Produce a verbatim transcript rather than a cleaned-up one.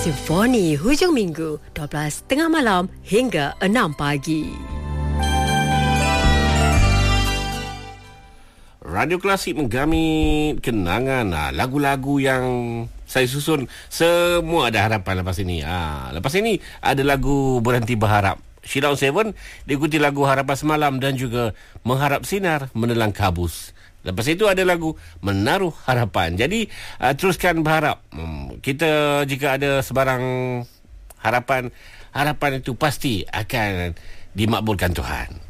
Simfoni hujung minggu dua belas tengah malam hingga enam pagi. Radio Klasik menggamit kenangan ha, lagu-lagu yang saya susun. Semua ada harapan lepas ini. Ha, lepas ini ada lagu Berhenti Berharap. Sheila on Seven diikuti lagu Harapan Semalam dan juga Mengharap Sinar Menelan Kabus. Lepas itu ada lagu Menaruh Harapan. Jadi uh, teruskan berharap. Hmm, kita jika ada sebarang harapan, harapan itu pasti akan dimakbulkan Tuhan.